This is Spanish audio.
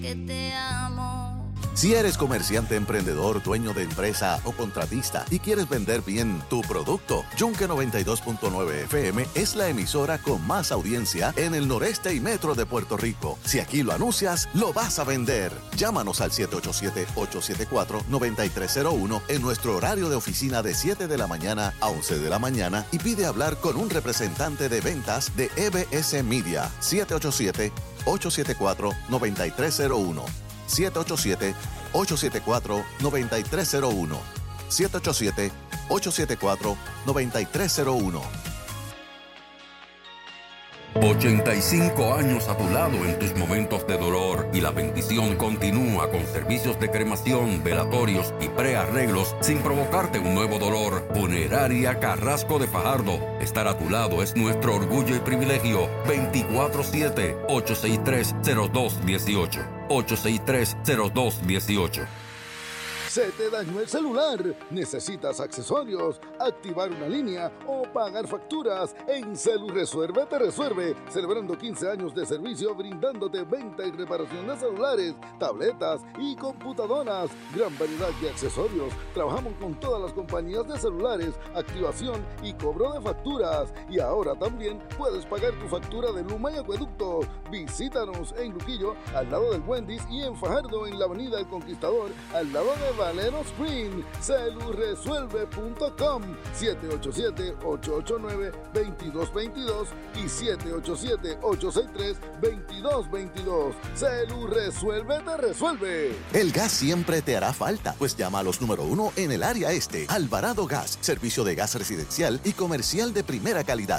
que te amo. Si eres comerciante, emprendedor, dueño de empresa o contratista y quieres vender bien tu producto, Yunque 92.9 FM es la emisora con más audiencia en el noreste y metro de Puerto Rico. Si aquí lo anuncias, lo vas a vender. Llámanos al 787-874-9301 en nuestro horario de oficina de 7 de la mañana a 11 de la mañana y pide hablar con un representante de ventas de EBS Media. 787-874-9301. 787-874-9301. 787-874-9301. 85 años a tu lado en tus momentos de dolor y la bendición continúa con servicios de cremación, velatorios y prearreglos sin provocarte un nuevo dolor. Funeraria Carrasco de Fajardo. Estar a tu lado es nuestro orgullo y privilegio. 24/7 863-0218 863-0218. ¿Se te dañó el celular? ¿Necesitas accesorios, activar una línea o pagar facturas? En CeluResuelve te resuelve, celebrando 15 años de servicio brindándote venta y reparación de celulares, tabletas y computadoras. Gran variedad de accesorios. Trabajamos con todas las compañías de celulares, activación y cobro de facturas. Y ahora también puedes pagar tu factura de Luma y Acueducto. Visítanos en Luquillo, al lado del Wendy's, y en Fajardo, en la avenida El Conquistador, al lado de Valero Spring. CeluResuelve.com 787-889-2222 y 787-863-2222. CeluResuelve te resuelve. El gas siempre te hará falta, pues llama a los número 1 en el área este. Alvarado Gas, servicio de gas residencial y comercial de primera calidad.